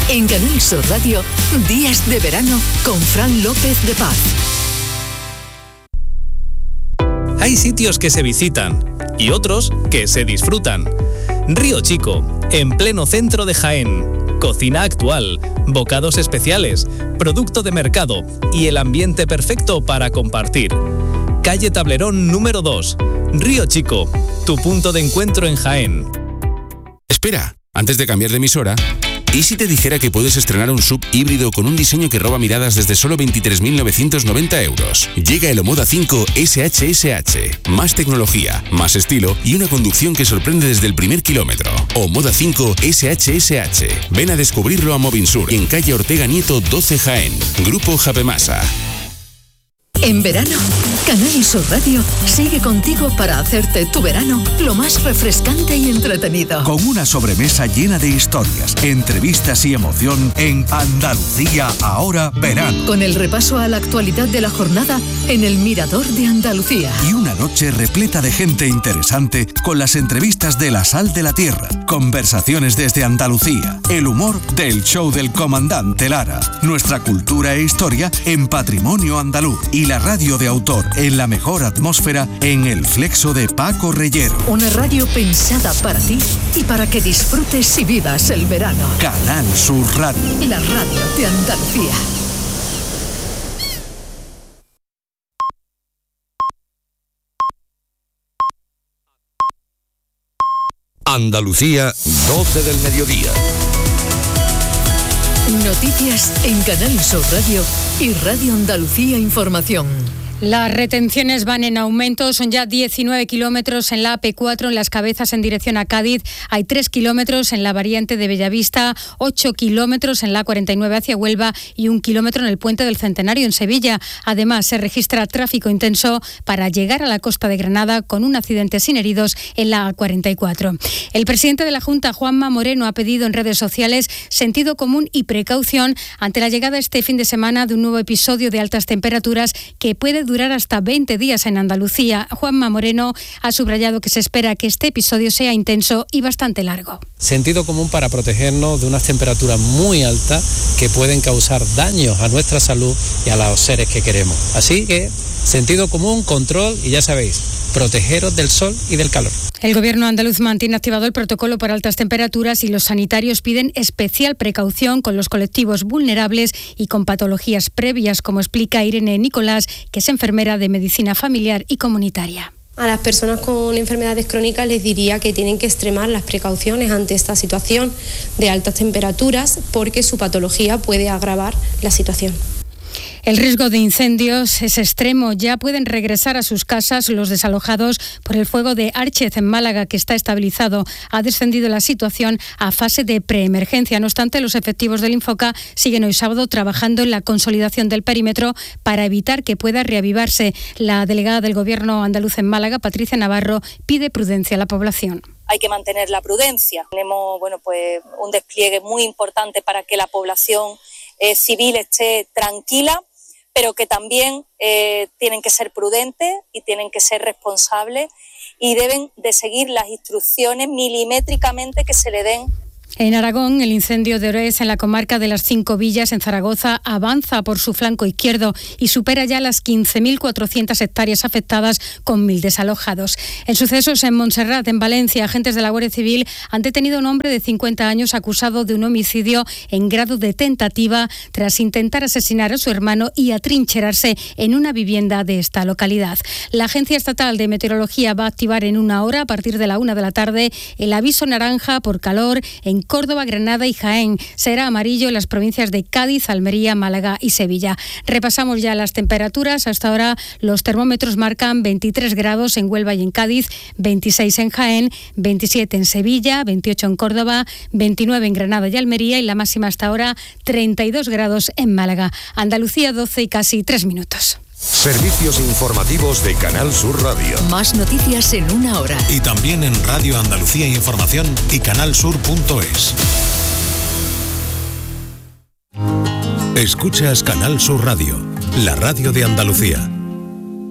En Canal Sur Radio, Días de Verano con Fran López de Paz. Hay sitios que se visitan y otros que se disfrutan. Río Chico, en pleno centro de Jaén. Cocina actual, bocados especiales, producto de mercado y el ambiente perfecto para compartir. Calle Tablerón número 2, Río Chico, tu punto de encuentro en Jaén. Espera, antes de cambiar de emisora, ¿y si te dijera que puedes estrenar un SUV híbrido con un diseño que roba miradas desde solo 23.990 euros? Llega el Omoda 5 SHSH. Más tecnología, más estilo y una conducción que sorprende desde el primer kilómetro. Omoda 5 SHSH. Ven a descubrirlo a Movinsur, en calle Ortega Nieto 12 Jaén. Grupo Japemasa. En verano, Canal Sur Radio sigue contigo para hacerte tu verano lo más refrescante y entretenido. Con una sobremesa llena de historias, entrevistas y emoción en Andalucía Ahora Verano. Con el repaso a la actualidad de la jornada en el Mirador de Andalucía. Y una noche repleta de gente interesante con las entrevistas de La Sal de la Tierra, conversaciones desde Andalucía, el humor del show del comandante Lara, nuestra cultura e historia en Patrimonio Andaluz y la radio de autor en la mejor atmósfera en El Flexo de Paco Reyero. Una radio pensada para ti y para que disfrutes y vivas el verano. Canal Sur Radio. La radio de Andalucía. Andalucía, 12 del mediodía. Noticias en Canal Sur Radio y Radio Andalucía Información. Las retenciones van en aumento, son ya 19 kilómetros en la AP4 en Las Cabezas en dirección a Cádiz, hay 3 kilómetros en la variante de Bellavista, 8 kilómetros en la A49 hacia Huelva y 1 kilómetro en el Puente del Centenario en Sevilla. Además, se registra tráfico intenso para llegar a la costa de Granada con un accidente sin heridos en la A44. El presidente de la Junta, Juanma Moreno, ha pedido en redes sociales sentido común y precaución ante la llegada este fin de semana de un nuevo episodio de altas temperaturas que puede durar hasta 20 días en Andalucía. Juanma Moreno ha subrayado que se espera que este episodio sea intenso y bastante largo. Sentido común para protegernos de unas temperaturas muy altas que pueden causar daños a nuestra salud y a los seres que queremos. Así que sentido común, control y ya sabéis, protegeros del sol y del calor. El gobierno andaluz mantiene activado el protocolo para altas temperaturas y los sanitarios piden especial precaución con los colectivos vulnerables y con patologías previas, como explica Irene Nicolás, que es enfermera de medicina familiar y comunitaria. A las personas con enfermedades crónicas les diría que tienen que extremar las precauciones ante esta situación de altas temperaturas porque su patología puede agravar la situación. El riesgo de incendios es extremo. Ya pueden regresar a sus casas los desalojados por el fuego de Árchez en Málaga, que está estabilizado. Ha descendido la situación a fase de preemergencia. No obstante, los efectivos del Infoca siguen hoy sábado trabajando en la consolidación del perímetro para evitar que pueda reavivarse. La delegada del Gobierno andaluz en Málaga, Patricia Navarro, pide prudencia a la población. Hay que mantener la prudencia. Tenemos un despliegue muy importante para que la población civil esté tranquila, pero que también tienen que ser prudentes y tienen que ser responsables y deben de seguir las instrucciones milimétricamente que se le den. En Aragón, el incendio de Orés en la comarca de las 5 Villas en Zaragoza avanza por su flanco izquierdo y supera ya las 15.400 hectáreas afectadas con 1.000 desalojados. En sucesos en Montserrat, en Valencia, agentes de la Guardia Civil han detenido a un hombre de 50 años acusado de un homicidio en grado de tentativa tras intentar asesinar a su hermano y atrincherarse en una vivienda de esta localidad. La Agencia Estatal de Meteorología va a activar en 1 hora, a partir de la 1 de la tarde, el aviso naranja por calor en Córdoba, Granada y Jaén. Será amarillo en las provincias de Cádiz, Almería, Málaga y Sevilla. Repasamos ya las temperaturas. Hasta ahora los termómetros marcan 23 grados en Huelva y en Cádiz, 26 en Jaén, 27 en Sevilla, 28 en Córdoba, 29 en Granada y Almería y la máxima hasta ahora 32 grados en Málaga. Andalucía 12 y casi 3 minutos. Servicios informativos de Canal Sur Radio. Más noticias en 1 hora. Y también en Radio Andalucía Información y canalsur.es. Escuchas Canal Sur Radio, la radio de Andalucía.